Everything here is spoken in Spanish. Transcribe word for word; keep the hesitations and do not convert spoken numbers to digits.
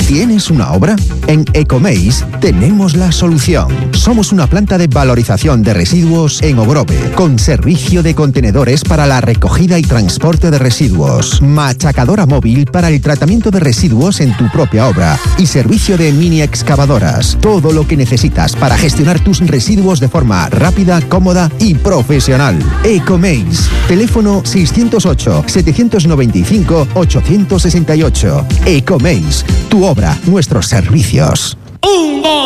¿Tienes una obra? En Ecomeis tenemos la solución. Somos una planta de valorización de residuos en Ogrove, con servicio de contenedores para la recogida y transporte de residuos, machacadora móvil para el tratamiento de residuos en tu propia obra y servicio de mini excavadoras. Todo lo que necesitas para gestionar tus residuos de forma rápida, cómoda y profesional. Ecomeis. Teléfono seiscientos ocho, setecientos noventa y cinco, ochocientos sesenta y ocho. Ecomeis. Tu obra, nuestros servicios. Un, dos.